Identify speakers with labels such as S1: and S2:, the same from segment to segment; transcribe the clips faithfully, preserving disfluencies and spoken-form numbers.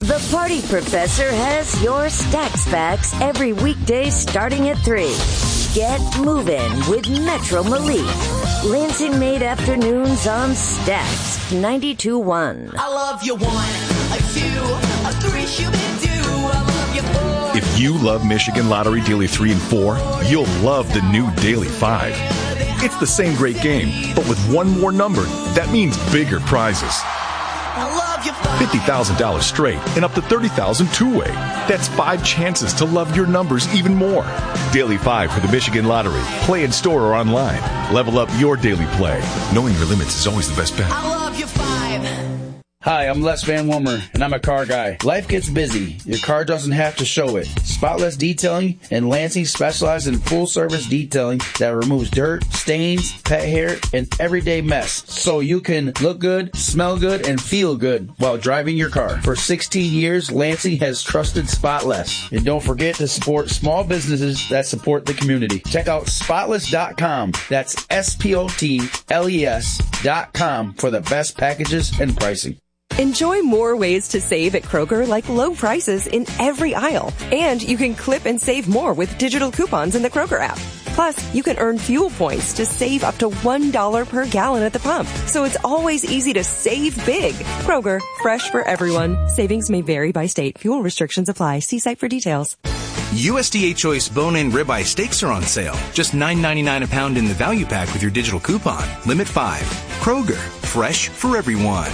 S1: The Party Professor has your Stacks Facts every weekday starting at three. Get moving with Metro Malik. Lansing Made Afternoons on Stacks ninety-two point one.
S2: I love you one, a two, a three, shooby do. I love you four.
S3: If you love Michigan Lottery Daily three and four, you'll love the new Daily five. It's the same great game, but with one more number, that means bigger prizes.
S2: I love you five.
S3: fifty thousand dollars straight and up to thirty thousand dollars two-way. That's five chances to love your numbers even more. Daily five for the Michigan Lottery. Play in store or online. Level up your daily play. Knowing your limits is always the best bet.
S2: I love you five.
S4: Hi, I'm Les Van Wilmer, and I'm a car guy. Life gets busy. Your car doesn't have to show it. Spotless Detailing and Lansing specialize in full-service detailing that removes dirt, stains, pet hair, and everyday mess, so you can look good, smell good, and feel good while driving your car. For sixteen years, Lansing has trusted Spotless. And don't forget to support small businesses that support the community. Check out spotless dot com. That's S P O T L E S dot com for the best packages and pricing.
S5: Enjoy more ways to save at Kroger, like low prices in every aisle. And you can clip and save more with digital coupons in the Kroger app. Plus, you can earn fuel points to save up to one dollar per gallon at the pump. So it's always easy to save big. Kroger, fresh for everyone. Savings may vary by state. Fuel restrictions apply. See site for details.
S6: U S D A Choice bone-in ribeye steaks are on sale. Just nine ninety-nine a pound in the value pack with your digital coupon. Limit five. Kroger, fresh for everyone.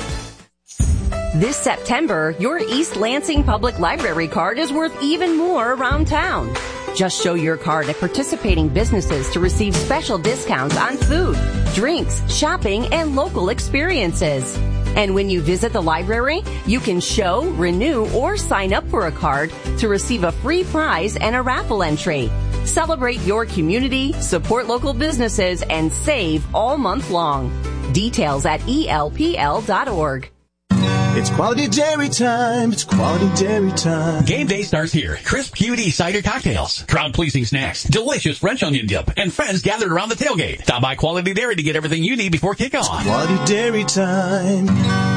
S7: This September, your East Lansing Public Library card is worth even more around town. Just show your card at participating businesses to receive special discounts on food, drinks, shopping, and local experiences. And when you visit the library, you can show, renew, or sign up for a card to receive a free prize and a raffle entry. Celebrate your community, support local businesses, and save all month long. Details at E L P L dot org.
S8: It's quality dairy time. It's quality dairy time.
S9: Game day starts here. Crisp Q D cider cocktails, crowd-pleasing snacks, delicious French onion dip, and friends gathered around the tailgate. Stop by Quality Dairy to get everything you need before kickoff.
S8: It's quality dairy time.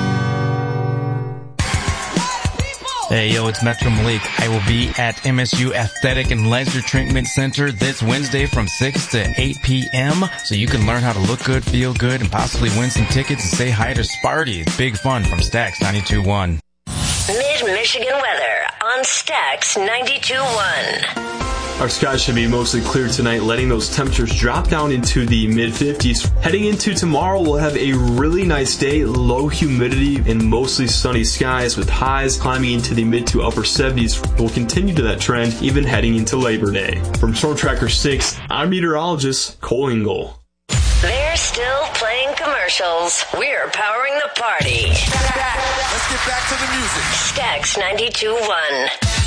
S10: Hey, yo, it's Metro Malik. I will be at M S U Aesthetic and Leisure Treatment Center this Wednesday from six to eight p.m. so you can learn how to look good, feel good, and possibly win some tickets and say hi to Sparty. It's big fun from Stacks ninety-two point one.
S1: Mid-Michigan weather on Stacks ninety-two point one.
S11: Our skies should be mostly clear tonight, letting those temperatures drop down into the mid fifties. Heading into tomorrow, we'll have a really nice day, low humidity and mostly sunny skies with highs climbing into the mid to upper seventies. We'll continue to that trend even heading into Labor Day. From Storm Tracker six, I'm meteorologist Cole Engel.
S1: They're still playing commercials. We're powering the party.
S12: Let's get back to the music.
S1: Stacks ninety-two point one.